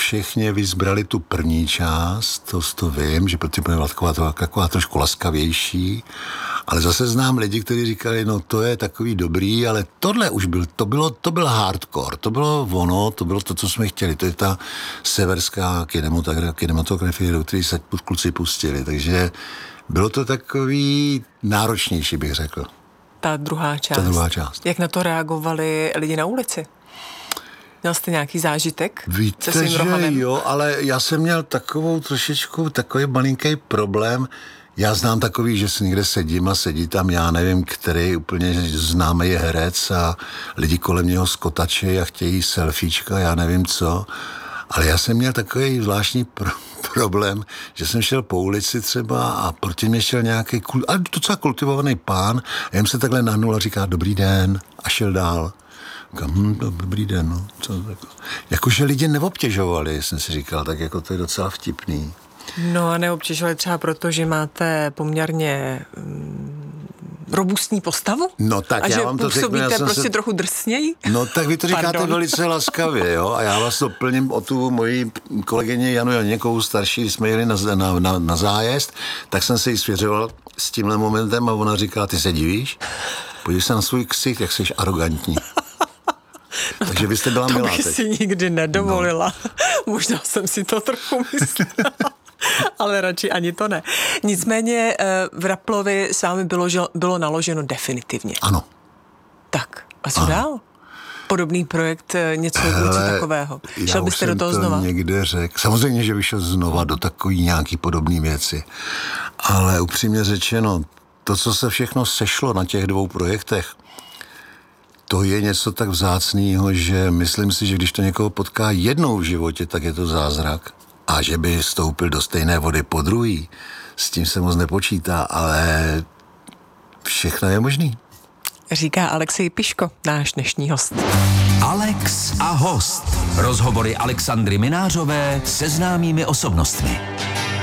všichni vyzbrali tu první část, to vím, že pro ty byla taková trošku laskavější, ale zase znám lidi, kteří říkali, no to je takový dobrý, ale tohle už to byl hardcore, to bylo ono, to bylo to, co jsme chtěli, to je ta severská kinematografie, do které se kluci pustili, takže bylo to takový náročnější, bych řekl. Ta druhá část. Jak na to reagovali lidi na ulici? Měl jste nějaký zážitek? Víte, že jo, ale já jsem měl takový malinký problém. Já znám takový, že si někde sedím a sedí tam, já nevím, který úplně známý je herec a lidi kolem něho skotačí a chtějí selfiečka, já nevím co. Ale já jsem měl takový zvláštní problém, že jsem šel po ulici třeba a proti mě šel nějaký docela kultivovaný pán a jen se takhle nahnul a říká dobrý den a šel dál. Říkám, dobrý den, no. Jakože lidi neobtěžovali, jsem si říkal, tak jako to je docela vtipný. No a neobtěžovali třeba proto, že máte poměrně robustní postavu? No tak a já že vám to působíte prostě trochu drsněji? No tak vy to říkáte velice laskavě, jo, a já vás doplním o tu moji kolegyni Janu Janěkovou starší, když jsme jeli na zájezd, tak jsem se jí svěřoval s tímhle momentem a ona říká, ty se divíš? Podívej se na svůj ksicht, jak jsi arrogantní. No takže vy jste byla milá teď. To bych si nikdy nedovolila. No. Možná jsem si to trochu myslela. Ale radši ani to ne. Nicméně v Raplovi s vámi bylo naloženo definitivně. Ano. Tak, a co dál? Podobný projekt, něco takového. Šel byste do toho znova? Někde řekl. Samozřejmě, že vyšel znova do takový nějaký podobný věci. Ale upřímně řečeno, to, co se všechno sešlo na těch dvou projektech, to je něco tak vzácného, že myslím si, že když to někoho potká jednou v životě, tak je to zázrak. A že by stoupil do stejné vody podruhý, s tím se moc nepočítá, ale všechno je možný. Říká Alexej Piško, náš dnešní host. Alex a host. Rozhovory Alexandry Minářové se známými osobnostmi.